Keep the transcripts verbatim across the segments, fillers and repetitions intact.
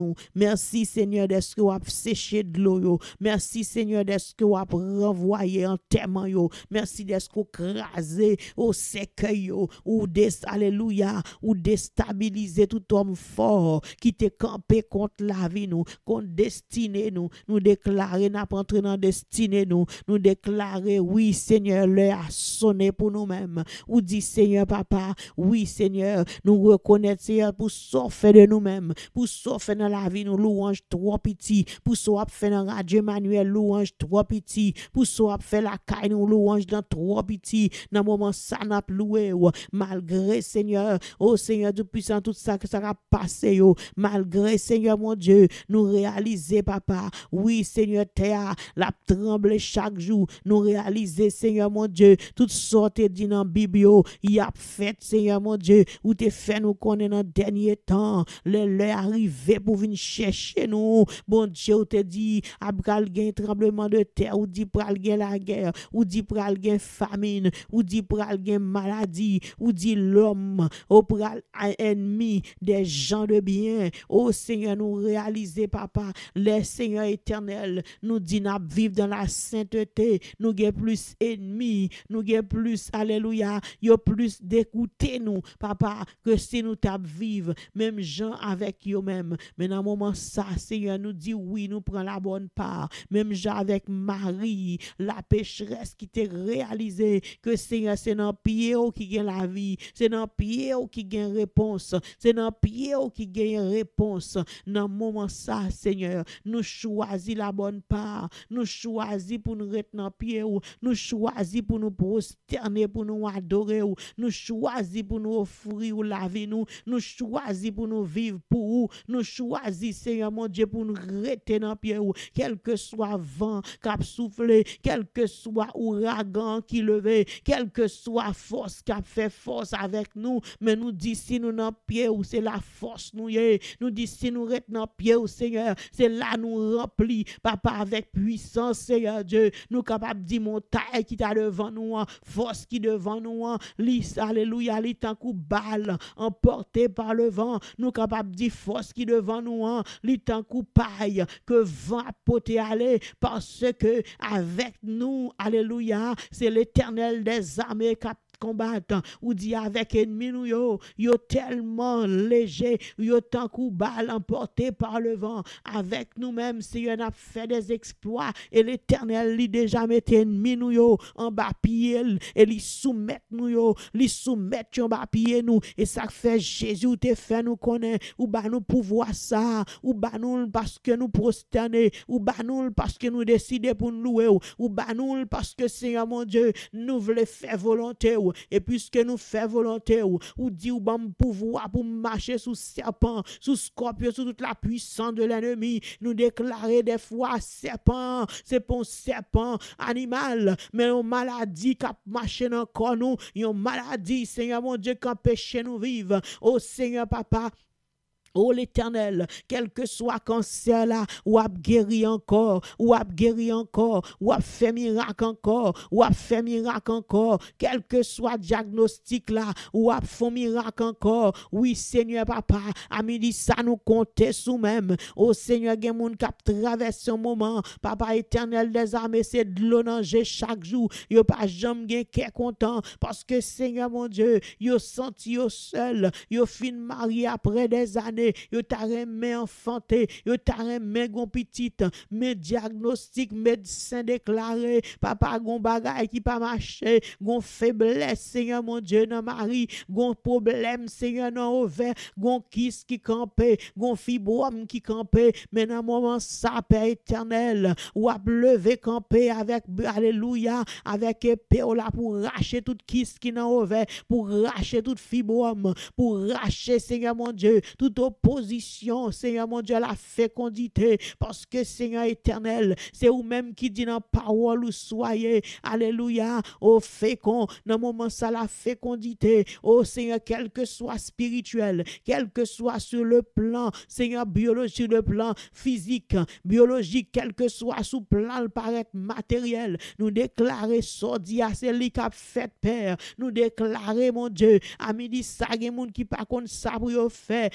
Merci Seigneur d'être que vous avez séché de l'eau. Merci Seigneur d'être que vous avez renvoyé en témoin. Merci d'être que vous crasé au cercueil ou des alléluia ou déstabiliser tout homme fort qui te campé contre la vie nous, contre destinée nous. Nous déclarer n'a pas entré dans destinée nous. Nous déclarer oui Seigneur l'heure a sonné pour nous-mêmes. Ou dit Seigneur papa, oui Seigneur, nous reconnaître Seigneur pour sauver de nous-mêmes, pour sauver dans la vie nous louange trop petit, pour sauver faire dans radio manuel louange trop petit, pour sauver faire la caille nous louange dans trop petit, dans moment ça n'a loué malgré Seigneur, oh Seigneur du puissant tout ça que ça va passer yo, malgré Seigneur mon Dieu, nous réaliser papa, oui Seigneur terre la tremble chaque jour, nous réaliser Seigneur mon Dieu, toutes sortes dit dans Bible il a fait Seigneur mon Dieu, ou te fait nous connaître dans dernier temps, le l'heure arrivé pour venir chercher nous, bon Dieu ou te dit abral gain tremblement de terre, ou dit pral gain la guerre, ou dit pral gain famine, ou dit pral gain maladie, ou dit l'homme au pral ennemi des gens de bien. Oh Seigneur, nous réaliser papa, les Seigneur éternel nous dit n'a vivre dans la sainteté, nous gain plus ennemis, nous gain plus alléluia, yo plus d'écouter nous papa que si nous t'a vivre même gens avec eux même. Mais dans moment ça Seigneur nous dit oui, nous prend la bonne part, même gens avec Marie la pécheresse qui t'a réalisé que Seigneur c'est dans pied qui gagne la vie, c'est dans pied qui gagne réponse, c'est dans pied qui gagne réponse. Dans moment ça Seigneur nous choisis la bonne part, nous choisis pour nous retenir pied, nous choisis pour nous prosterner, pour nous adorer, nous choisis pour nous offrir la vie, nous nous choisis pour nous vivre pour vous, nous choisis Seigneur mon Dieu pour nous retenir dans pied, quel que soit vent qui a soufflé, quel que soit ouragan qui levé, quelle que soit force qui a fait force avec nous, mais nous dit si nous dans pied ou c'est la force nous y nous dit si nous retenons pied au Seigneur, c'est là nous remplit papa avec puissance Seigneur Dieu, nous capable dire montagne qui t'a devant nous, force qui devant nous, lis alléluia, lis tant coup balle emporté par le vent, nous capable dire force qui devant nous, lis tant coup paille que vent a poté aller parce que avec nous alléluia, c'est l'Éternel des armées qui combattant ou dit avec ennemi nous yo yo tellement léger yo tant coup balle emporté par le vent avec nous-mêmes si on a fait des exploits et l'Éternel lui déjà met ennemi nous yo en bas pied et lui soumettre nous yo lui soumettre en bas pied nous et ça fait Jésus te fait nous connaître ou ba nous pouvoir ça ou ba nous parce que nous prosterner ou ba nous parce que nous décider pour nous louer ou ba nous parce que Seigneur mon Dieu nous voulons faire volonté et puisque nous fait volonté ou, ou dit ou bon pouvoir pour marcher sous serpent, sous scorpion, sous toute la puissance de l'ennemi, nous déclarer des fois serpent, c'est pour serpent animal, mais une maladie qui a marché dans le corps nous, une maladie, Seigneur mon Dieu, qui empêche nous vivre. Oh Seigneur papa, oh l'Éternel, quel que soit cancer là, ou a guéri encore, ou a guéri encore, ou a fait miracle encore, ou a fait miracle encore, quel que soit diagnostic là, ou a fait miracle encore. Oui Seigneur papa, à midi ça nous compter sous même. Oh Seigneur, gen moun k'ap traverse un moment, papa éternel des armées, c'est de l'eau nager chaque jour. Yo pas jamais gen qu'est content parce que Seigneur mon Dieu, yo senti yo seul, yo fin marié après des années. Yo t'a remis enfanté, yo t'a remis gon petite, mais diagnostic médecin déclaré, papa gon bagay qui pas marché, gon faiblesse Seigneur mon Dieu dans Marie, gon problème Seigneur dans ovaire, gon kiss qui campé, gon fibrome qui campé, mais dans moment ça Père éternel, ou a levé campé avec alléluia, avec épée là pour racher toute kiss qui dans ovaire, pour racher toute fibrome, pour racher Seigneur mon Dieu, toute opposition, Seigneur mon Dieu, la fécondité, parce que Seigneur éternel, c'est vous-même qui dit dans parole ou soyez, alléluia, au fécond, dans le moment ça la fécondité, oh Seigneur, quel que soit spirituel, quel que soit sur le plan, Seigneur, biologique, sur le plan physique, biologique, quel que soit sous plan, le paraître matériel, nous déclarer sordia, c'est lui qui a fait Père, nous déclarer, mon Dieu, à midi, ça, il y a des gens qui par contre ça pour faire, moment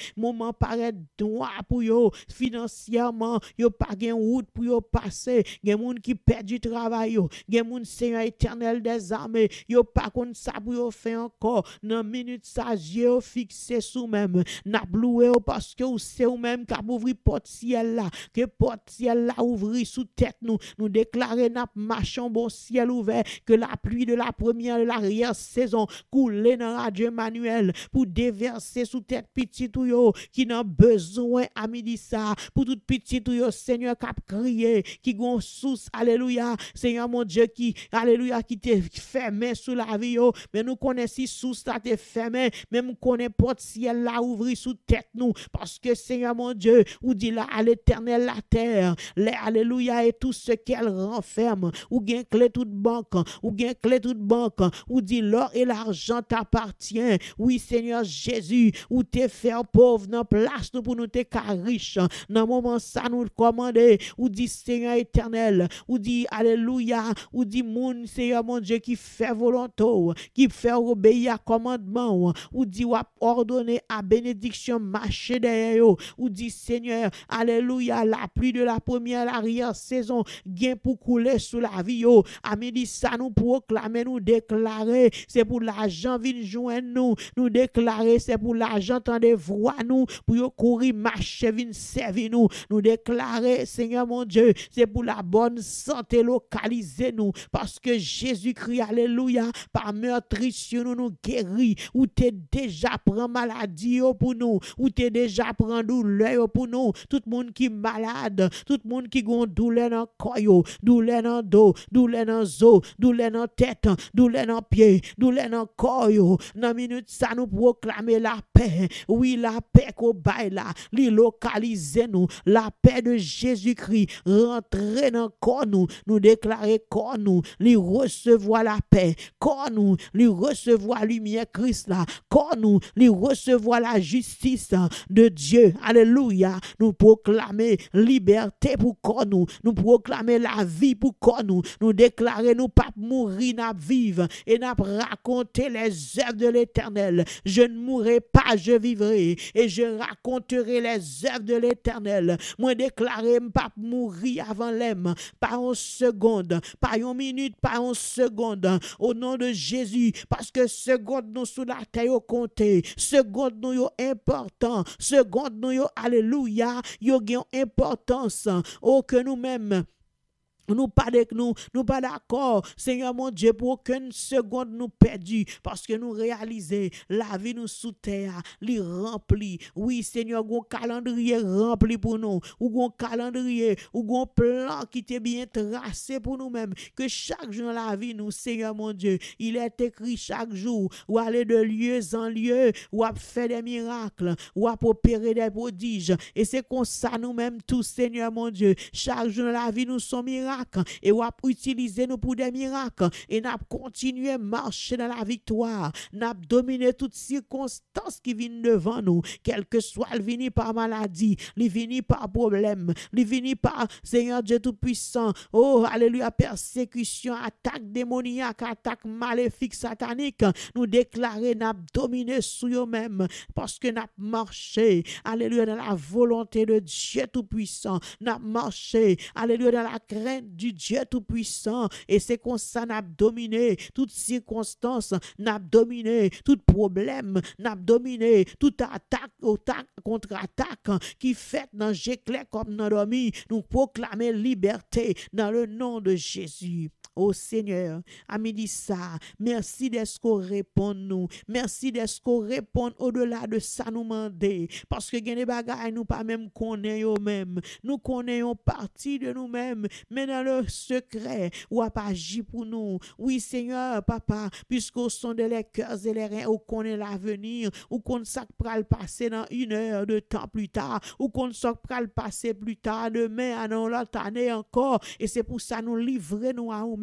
vraiment paraît droit pour yo financièrement, yo pas gen route pour yo passer, gen moun qui perd du travail yo, gen moun Seigneur éternel des armées, yo pas kon ça pour yo faire encore, nan minute ça yo fixé sous même, n'a loué parce que ou c'est ou même qu'a ouvri porte ciel là, que porte ciel là ouvri sous tête nous, nous déclarer n'a marchons bon ciel ouvert, que la pluie de la première et l'arrière saison coule dans Radio Emmanuel pour déverser sous tête petit ou yo qui n'a besoin à midi ça, pour tout petit ou yo Seigneur qui a crié, qui gon sous alléluia, Seigneur mon Dieu qui alléluia qui te fermé sous la vie yo, mais nous connaissons si sous ça te fermé, même connaît porte ciel là ouvri sous tête nous, parce que Seigneur mon Dieu, ou dit là à l'éternel la terre, les alléluia et tout ce qu'elle renferme, ou gain clé toute banque, ou gain clé toute banque, ou dit l'or et l'argent t'appartient, oui Seigneur Jésus, ou te faire pauvre dans place nous pour nous te car riche, dans moment ça nous commander, ou dit Seigneur éternel, ou dit alléluia, ou dit moun Seigneur mon Dieu qui fait volonté, qui fait obéir à commandement, ou dit ou ordonner à bénédiction marcher derrière yo, ou dit Seigneur alléluia la pluie de la première l'arrière saison gain pour couler sous la vie yo, à midi ça nous proclamer nous déclarer c'est pour l'argent vient joindre nous, nous déclarer c'est pour l'argent tendez voix nous pour yo courir marcher vient servir nous, nous déclarer Seigneur mon Dieu c'est pour la bonne santé localiser nous, parce que Jésus-Christ alléluia par meurtrissure nous nous guérit, ou t'es déjà prend maladie pour nous, ou t'es déjà prend douleur pour nous, tout le monde qui malade, tout le monde qui gon douleur dans corps, douleur dans dos, douleur dans os, douleur dans tête, douleur dans pied, douleur dans corps, dans minute ça nous proclamer la paix, oui la paix qu'on baille là, li localiser nous, la paix de Jésus-Christ rentrer dans corps nous, nous déclarer corps nous, li recevoir la paix, corps nous, li recevoir lumière Christ là, corps nous, li recevoir la justice de Dieu, alléluia, nous proclamer liberté pour corps nous, nous proclamer la vie pour corps nous, nous déclarer nous pas mourir, n'a vivre et n'a raconter les œuvres de l'Éternel, je ne mourrai pas, je vivrai et je raconterai les œuvres de l'Éternel, moi déclarer pas mourir avant l'aime, pas une seconde, pas une minute, pas une seconde, au nom de Jésus, parce que seconde nous sous la terre au compté, seconde nous yo important, seconde nous yo alléluia, yo gen importance, oh que nous-mêmes nous pas de nous nous pas d'accord Seigneur mon Dieu pour aucune seconde nous perdu, parce que nous réaliser la vie nous sous terre li rempli, oui Seigneur gon calendrier rempli pour nous, ou gon calendrier ou gon plan qui t'est bien tracé pour nous-mêmes, que chaque jour la vie nous Seigneur mon Dieu, il est écrit chaque jour ou aller de lieu en lieu, ou à faire des miracles, ou à opérer des prodiges, et c'est comme ça nous-mêmes tous Seigneur mon Dieu, chaque jour la vie nous sont miracles, et on va utiliser nous pour des miracles, et n'a continuer à marcher dans la victoire, n'a dominer toutes circonstances qui viennent devant nous, quel que soit le vini par maladie, le vini par problème, le vini par Seigneur Dieu tout-puissant, oh alléluia, persécution, attaque démoniaque, attaque maléfique, satanique, nous déclarer n'a dominer sur eux-mêmes, parce que n'a marché, alléluia, dans la volonté de Dieu tout-puissant, n'a marché, alléluia, dans la crainte du Dieu tout-puissant, et c'est comme ça n'a dominé toutes circonstances, n'a dominé tout problème, n'a dominé toute attaque, attaque contre-attaque qui fait dans j'éclaire comme dans dormi, nous proclamer liberté dans le nom de Jésus. Oh Seigneur, à midi ça, merci d'être qu'on répond nous, merci d'être qu'on répond au-delà de ça nous demander, parce que des bagailles nous pas même connaissons même, nous connaissons partie de nous-mêmes, mais dans le secret, ou à pas agir pour nous. Oui Seigneur, papa, puisqu'au son de les cœurs et les reins, ou connaît l'avenir, ou qu'on ça va le passer dans une heure de temps plus tard, ou qu'on ça va le passer plus tard, demain, à l'autre année encore, et c'est pour ça nous livrer nous à nous-mêmes.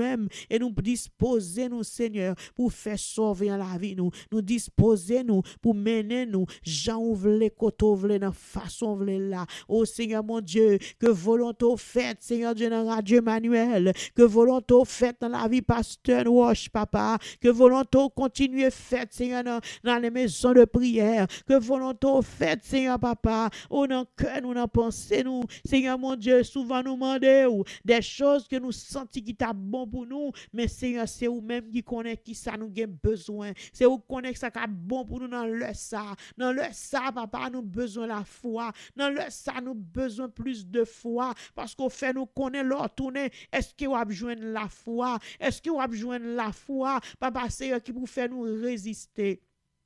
nous-mêmes et nous disposer nous, Seigneur, pour faire sauver en la vie nous. Nous disposer nous pour mener nous. Jean ouvre les côteaux, ouvre dans façon ouvre là. Oh Seigneur mon Dieu, que volonté faite, Seigneur Dieu, dans Radio Emmanuel, que volonté faite dans la vie pasteur Wash, papa, que volonté continue faite, Seigneur, dans, dans les maisons de prière, que volonté faite, Seigneur, papa, oh dans cœur, nous dans pensée, nous, Seigneur mon Dieu, souvent nous demander des choses que nous sentons qui t'a bon pour nous, mais Seigneur, c'est vous-même qui connaît qui ça nous a besoin, c'est vous qui connaît ça qui est bon pour nous dans le ça, dans le ça, papa, nous besoin la foi, dans le ça, nous besoin plus de foi, parce qu'au fait, nous connaissons leur tourner, est-ce que vous avez besoin de la foi, est-ce que vous avez besoin de la foi, papa, Seigneur, qui vous fait nous résister.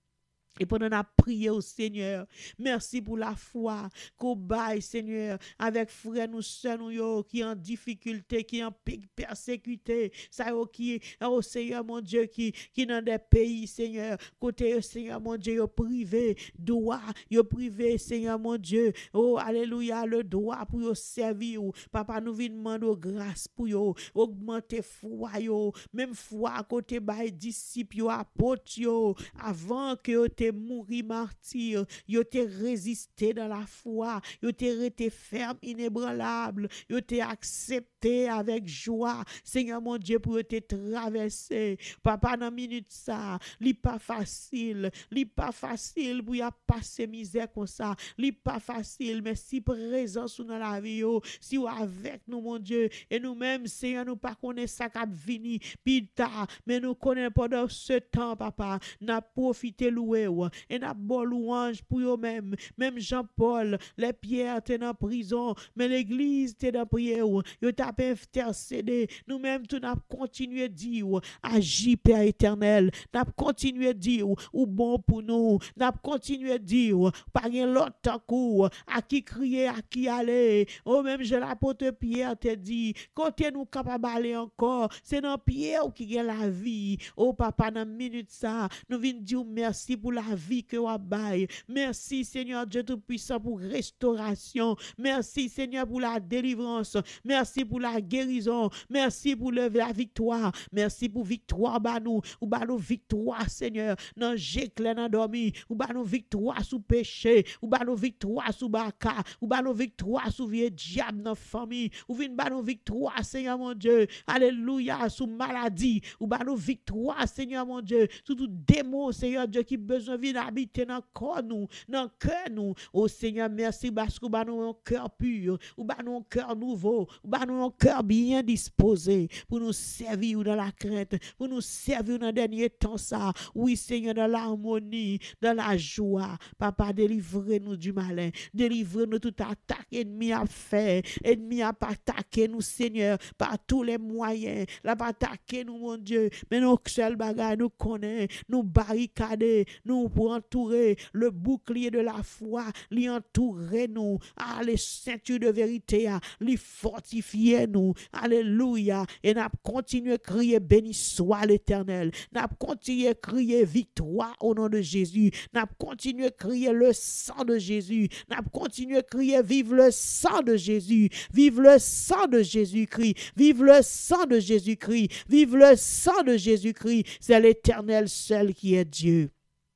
Et pendant la prière au Seigneur, merci pour la foi qu'au bail, Seigneur, avec frères nous, sœurs nous, yo, qui en difficulté, qui en persécuté, ça yo, qui, oh Seigneur, mon Dieu, qui, qui dans des pays, Seigneur, côté, Seigneur, mon Dieu, yo privé, droit, yo privé, Seigneur, mon Dieu, oh, alléluia, le droit pour yo servir, papa, nous vient demander grâce pour yo, augmenter foi, yo, même foi, côté bail, disciples, yo, apôtres, yo, avant que yo te mourir martyr, yo te résisté dans la foi, yo te resté ferme, inébranlable, yo te accepté avec joie, Seigneur mon Dieu, pour te traverser, papa, dans minute ça, li pas facile, li pas facile pour y a passer misère comme ça, li pas facile, mais si présence dans la vie, yo, si ou avec nous, mon Dieu, et nous-mêmes, Seigneur, nous pas connaître ça qui vini, plus tard, mais nous connaissons pendant ce temps, papa, n'a profité louer, et n'a bon louange pour eux-mêmes, même Jean-Paul, les pierres étaient dans prison, mais l'église était dans prière, yo t'a intercédé, nous-mêmes, tout n'a continué à dire, agis Père éternel, n'a continué à dire, ou bon pour nous, n'a continué à dire, par l'autre coup, à qui crier, à qui aller, oh même je l'apôtre Pierre te dit, côté nous capable d'aller encore, c'est dans Pierre qui gagne la vie, oh papa, dans minute ça, nous venons dire merci pour la vie que vous avez. Merci Seigneur Dieu Tout-Puissant pour restauration. Merci Seigneur pour la délivrance. Merci pour la guérison. Merci pour le, la victoire. Merci pour victoire bah nous. Ou bah nous victoire Seigneur. Dans j'éclaire dans dormi. Ou bah nous victoire sous péché. Ou bah nous victoire sous baka. Ou bah nous victoire sous vieux diable dans famille. Ou vin bah nous victoire Seigneur mon Dieu. Alléluia sous maladie. Ou bah nous victoire Seigneur mon Dieu. Sous tout démon Seigneur Dieu qui besoin de habiter dans le corps nous, dans le cœur nous. Oh Seigneur, merci parce que nous avons un cœur pur, nous avons un cœur nouveau, nous avons un cœur bien disposé pour nous servir dans la crainte, pour nous servir dans le dernier temps ça. Oui Seigneur, dans l'harmonie, dans la joie. Papa, délivrez-nous du malin, délivrez-nous toute attaque ennemi à faire, ennemi à attaquer nous Seigneur par tous les moyens, la pas attaquer nous mon Dieu, mais nos seuls bagages nous connaissons, nous barricader, nous pour entourer le bouclier de la foi, lui entourer nous, ah, les ceintures de vérité, lui fortifier nous, alléluia, et n'a continué à crier béni soit l'Éternel, n'a continué à crier victoire au nom de Jésus, n'a continué à crier le sang de Jésus, n'a continué à crier vive le sang de Jésus, vive le sang de Jésus-Christ, vive le sang de Jésus-Christ, vive le sang de Jésus-Christ, c'est l'Éternel seul qui est Dieu.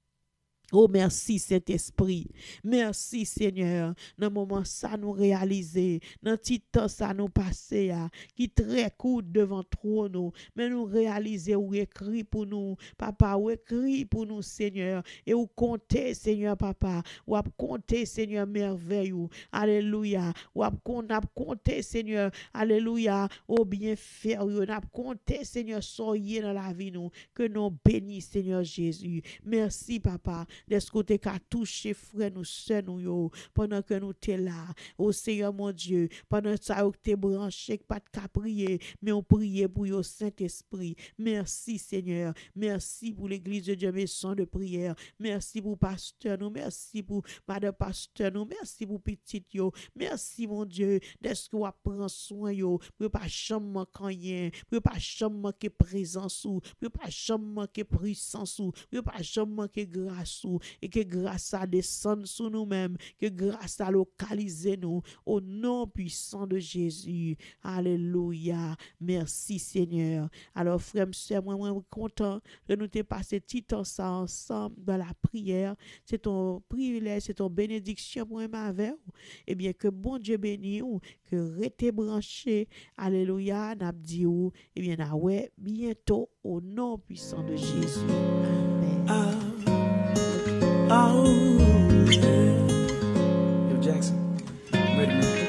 Oh, merci Saint-Esprit. Merci Seigneur. Dans le moment ça nous réaliser, dans le petit temps ça nous passer, qui très court devant trône, mais nous réaliser ou écrit pour nous, papa, ou écrit pour nous Seigneur, et ou compter Seigneur papa, ou ap compter Seigneur merveille, alléluia, ou ap compter Seigneur, alléluia, au bienfait, ou ap compter Seigneur, soyez dans la vie nous, que nous bénis Seigneur Jésus. Merci papa. D'est-ce que tu as touché frère nous sœurs nous yo pendant que nous t'es là au Seigneur mon Dieu pendant ça que t'es branché pas de prier mais on prier pour yo Saint-Esprit. Merci Seigneur, merci pour l'église de Dieu maison de prière, merci pour pasteur nous, merci pour madame pasteur nous, merci pour petit yo, merci mon Dieu d'est-ce que on prend soin yo pour pas jamais manquer rien, pour pas jamais manquer présence ou pour pas jamais manquer puissance ou pour pas jamais manquer grâce. nous et que grâce à descendre sur nous-mêmes, que grâce à localiser nous au nom puissant de Jésus. Alléluia. Merci Seigneur. Alors frère, sœur, moi, moi, content de nous te passer petit temps ça ensemble dans la prière. C'est ton privilège, c'est ton bénédiction pour moi avec. Eh bien, que bon Dieu bénisse ou, que restez branché. Alléluia. N'a dit ou, eh bien, na ouais, bientôt au nom puissant de Jésus. Amen. Oh, oh, yeah. Yo, Jackson, ready, man?